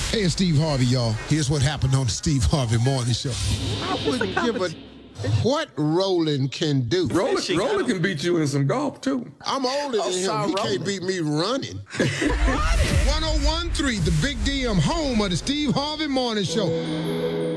Hey, it's Steve Harvey, y'all. Here's what happened on the Steve Harvey Morning Show. I wouldn't give a what Roland can do. Roland can beat you in some golf, too. I'm older than him. He can't beat me running. 1013, the Big DM, home of the Steve Harvey Morning Show.